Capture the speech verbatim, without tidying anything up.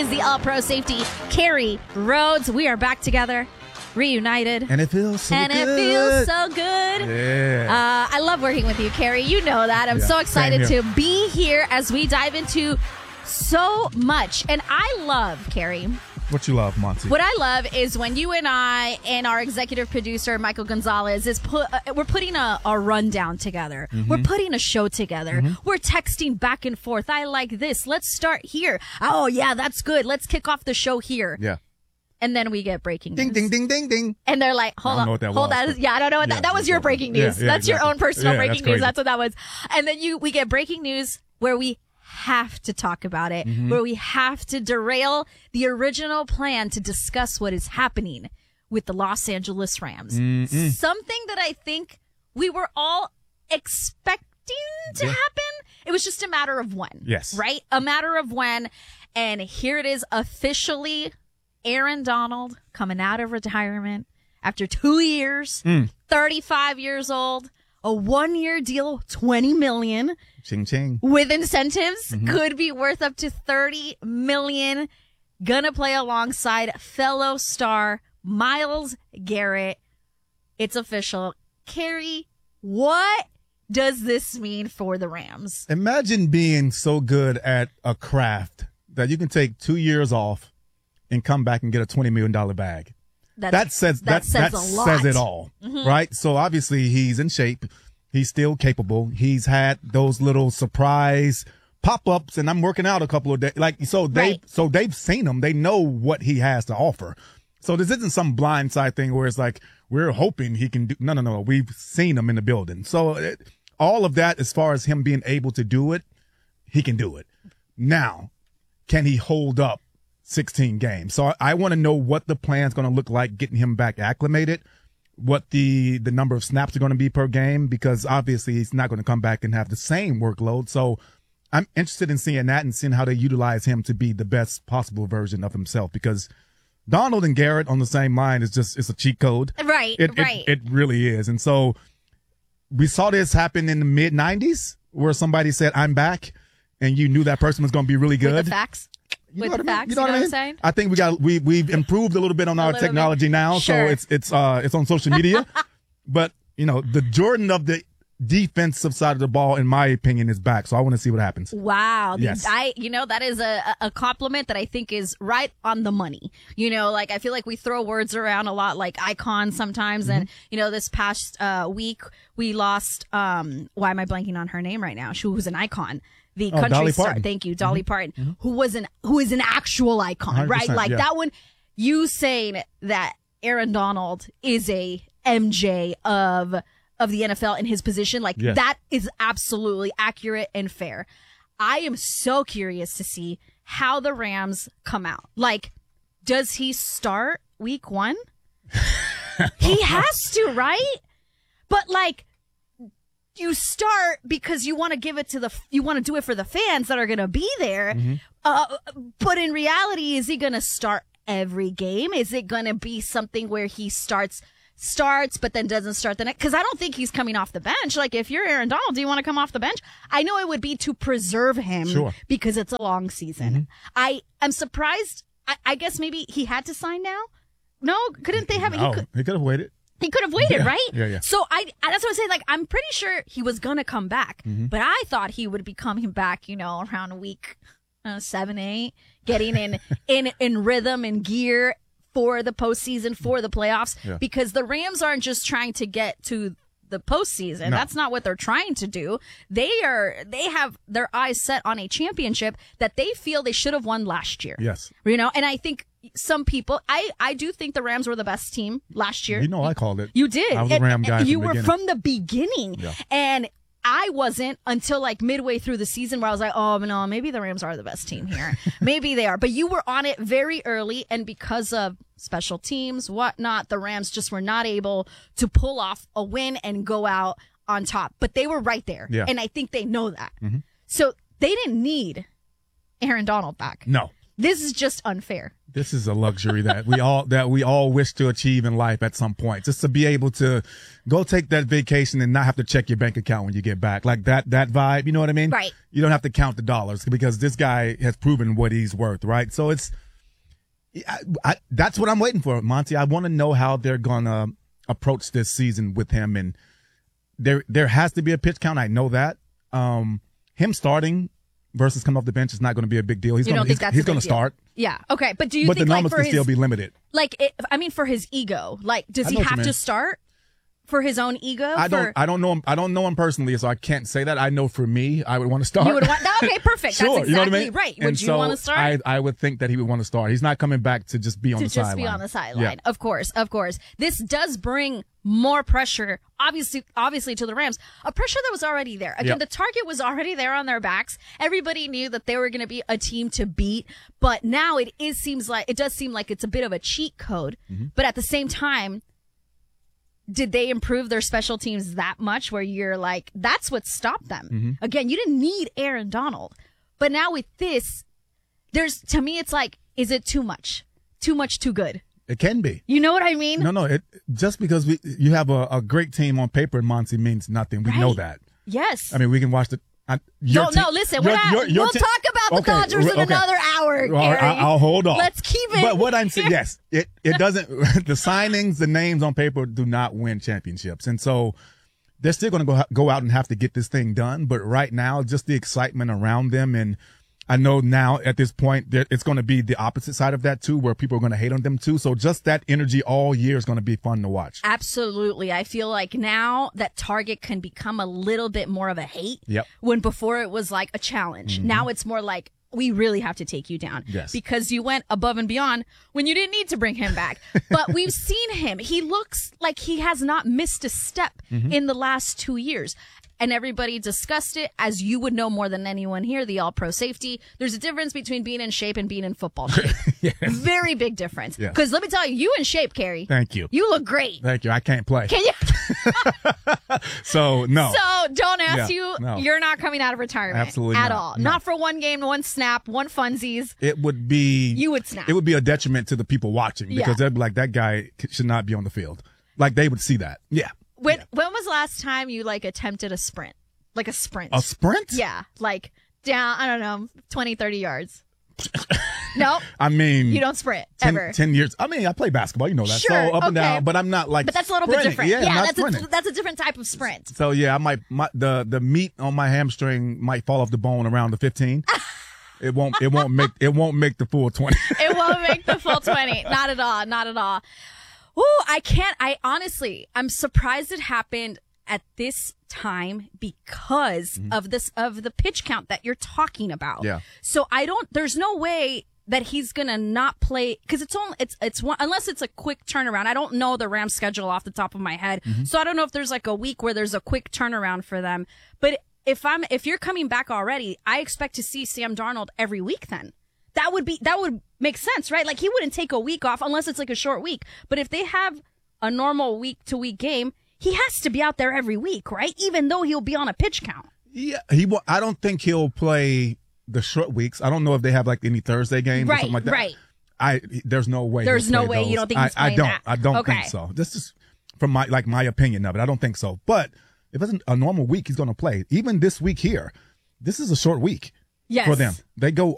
is the All-Pro Safety, Kerry Rhodes. We are back together, reunited. And it feels so and good. And it feels so good. Yeah. Uh, I love working with you, Kerry. You know that. I'm yeah, so excited to be here as we dive into so much. And I love, Kerry. What you love, Monty? What I love is when you and I and our executive producer, Michael Gonzalez, is put. Uh, we're putting a, a rundown together. Mm-hmm. We're putting a show together. Mm-hmm. We're texting back and forth. I like this. Let's start here. Oh, yeah, that's good. Let's kick off the show here. Yeah. And then we get breaking news. Ding, ding, ding, ding, ding. And they're like, hold on. Hold was, on. Yeah, I don't know what yeah, that, that was your breaking news. Yeah, yeah, that's exactly. your own personal yeah, breaking that's news. That's what that was. And then you, we get breaking news where we have to talk about it, mm-hmm. where we have to derail the original plan to discuss what is happening with the Los Angeles Rams. Mm-mm. Something that I think we were all expecting to yeah. happen. It was just a matter of when. Yes. Right? A matter of when. And here it is officially, Aaron Donald coming out of retirement after two years, mm. thirty-five years old, a one-year deal, twenty million dollars. Ching ching. With incentives, mm-hmm. could be worth up to thirty million dollars. Gonna play alongside fellow star Myles Garrett. It's official. Kerry, what does this mean for the Rams? Imagine being so good at a craft that you can take two years off and come back and get a twenty million dollars bag. That's, that says that, that, says, that a lot. says it all, mm-hmm. right? So obviously he's in shape. He's still capable. He's had those little surprise pop-ups, and I'm working out a couple of days. Like, so they, right. so they've seen him. They know what he has to offer. So this isn't some blindside thing where it's like, we're hoping he can do. No, no, no. We've seen him in the building. So it, all of that, as far as him being able to do it, he can do it. Now, can he hold up sixteen games? So I, I want to know what the plan's going to look like getting him back acclimated, what the, the number of snaps are going to be per game, because obviously he's not going to come back and have the same workload. So I'm interested in seeing that and seeing how they utilize him to be the best possible version of himself, because Donald and Garrett on the same line is just, it's a cheat code. Right, it, right. It, it really is. And so we saw this happen in the mid nineties where somebody said, I'm back, and you knew that person was going to be really good. With the facts. You With know the what I mean? facts, you know, you know what, what I mean? I'm saying? I think we got we we've improved a little bit on our technology bit. now, Sure. so it's it's uh it's on social media. But you know, the Jordan of the defensive side of the ball, in my opinion, is back. So I want to see what happens. Wow. Yes. I, you know, that is a, a compliment that I think is right on the money. You know, like I feel like we throw words around a lot, like icon sometimes. Mm-hmm. And, you know, this past uh, week we lost, um, why am I blanking on her name right now? She was an icon. The oh, country Dolly star. Parton. Thank you. Dolly mm-hmm. Parton, mm-hmm. who was an, who is an actual icon, right? Like yeah. that one, you saying that Aaron Donald is a M J of, of the N F L in his position. Like yes. that is absolutely accurate and fair. I am so curious to see how the Rams come out. Like, does he start week one? He has to, right? But like, you start because you want to give it to the, you want to do it for the fans that are going to be there. Mm-hmm. Uh, but in reality, is he going to start every game? Is it going to be something where he starts starts, but then doesn't start the next? Because I don't think he's coming off the bench. Like, if you're Aaron Donald, do you want to come off the bench? I know it would be to preserve him sure. because it's a long season. Mm-hmm. I am surprised. I, I guess maybe he had to sign now. No, couldn't they have? No, he could, he could have waited. He could have waited, yeah. right? Yeah, yeah. So I, I, that's what I'm saying. Like, I'm pretty sure he was gonna come back, mm-hmm. but I thought he would be coming back, you know, around week uh, seven, eight, getting in, in, in rhythm and gear for the postseason, for the playoffs, yeah. because the Rams aren't just trying to get to the postseason. No. That's not what they're trying to do. They are, they have their eyes set on a championship that they feel they should have won last year. Yes. You know, and I think some people, I, I do think the Rams were the best team last year. You know, I called it. You did. I was a Ram guy. You from were the from the beginning. Yeah. And I wasn't until like midway through the season where I was like, oh, no, maybe the Rams are the best team here. Maybe they are. But you were on it very early. And because of special teams, whatnot, the Rams just were not able to pull off a win and go out on top. But they were right there. Yeah. And I think they know that. Mm-hmm. So they didn't need Aaron Donald back. No. This is just unfair. This is a luxury that we all that we all wish to achieve in life at some point. Just to be able to go take that vacation and not have to check your bank account when you get back. Like that that vibe, you know what I mean? Right. You don't have to count the dollars because this guy has proven what he's worth, right? So it's I, I, that's what I'm waiting for, Monty. I want to know how they're gonna approach this season with him, and there there has to be a pitch count. I know that. Um, him starting versus coming off the bench is not going to be a big deal. He's You going don't think he's, that's he's a big going to deal? start. Yeah. Okay. But do you But think the like numbers for can his still be limited. like it, I mean for his ego, like does I he know what you have to mean. start for his own ego? I for, don't I don't know him I don't know him personally, so I can't say that. I know for me, I would want to start. You would want okay, perfect. Sure, That's exactly you know what I mean? right. Would And you so want to start? I I would think that he would want to start. He's not coming back to just be on to the just sideline. be on the sideline. Yeah. Of course, of course. This does bring more pressure, obviously, obviously to the Rams. A pressure that was already there. Again, Yep. the target was already there on their backs. Everybody knew that they were going to be a team to beat. But now it is seems like it does seem like it's a bit of a cheat code. Mm-hmm. But at the same time, did they improve their special teams that much? Where you're like, that's what stopped them. Mm-hmm. Again, you didn't need Aaron Donald, but now with this, there's to me, it's like, is it too much? Too much, too good. It can be. You know what I mean? No, no. It just because we you have a, a great team on paper in Monty means nothing. We know Right. that. Yes. I mean, we can watch the. I, your no, team- no, listen, your- we're not, your- your we'll te- talk about the Okay, Dodgers in okay. another hour, All right, Gary. I'll, I'll hold on. Let's keep it. But what I'm saying, yes, it, it doesn't, the signings, the names on paper do not win championships. And so they're still going to go, go out and have to get this thing done. But right now, just the excitement around them. And I know now at this point, that it's going to be the opposite side of that too, where people are going to hate on them too. So just that energy all year is going to be fun to watch. Absolutely. I feel like now that Target can become a little bit more of a hate. Yep. When before it was like a challenge. Mm-hmm. Now it's more like, we really have to take you down. Yes. Because you went above and beyond when you didn't need to bring him back. But we've seen him. He looks like he has not missed a step Mm-hmm. in the last two years. And everybody discussed it, as you would know more than anyone here, the all-pro safety. There's a difference between being in shape and being in football shape. Yes. Very big difference. Yes. Because let me tell you, you in shape, Carrie. Thank you. You look great. Thank you. I can't play. Can you? So no. So don't ask Yeah, you. no. You're not coming out of retirement. Absolutely at not, all. no. Not for one game, one snap, one funsies. It would be You would snap. It would be a detriment to the people watching because Yeah. they'd be like, that guy should not be on the field. Like they would see that. Yeah. When Yeah. when was the last time you like attempted a sprint? Like a sprint? A sprint? Yeah, like down. I don't know, twenty, thirty yards. No, I mean, you don't sprint ten, ever. ten years. I mean, I play basketball. You know that. Sure, So up and okay. down, but I'm not like. But that's a little bit sprinting. different. Yeah, I'm not that's sprinting. a, that's a different type of sprint. So yeah, I might my, the the meat on my hamstring might fall off the bone around the fifteen. It won't. It won't make. It won't make the full twenty. It won't make the full twenty. Not at all. Not at all. Ooh, I can't. I honestly, I'm surprised it happened at this time because Mm-hmm. of this, of the pitch count that you're talking about. Yeah. So I don't, there's no way that he's going to not play, cause it's only, it's, it's one, unless it's a quick turnaround. I don't know the Rams schedule off the top of my head. Mm-hmm. So I don't know if there's like a week where there's a quick turnaround for them. But if I'm, if you're coming back already, I expect to see Sam Darnold every week then. That would be, that would make sense, right? Like he wouldn't take a week off unless it's like a short week. But if they have a normal week to week game, he has to be out there every week, right? Even though he'll be on a pitch count. Yeah, he. will- I don't think he'll play the short weeks. I don't know if they have like any Thursday games or Right, something like that. right. I. There's no way. There's he'll no play way you those. don't think I, he's I playing don't. that. I don't Okay. think so. This is from my like my opinion of it. I don't think so. But if it's a normal week, he's going to play. Even this week here, this is a short week Yes. for them. They go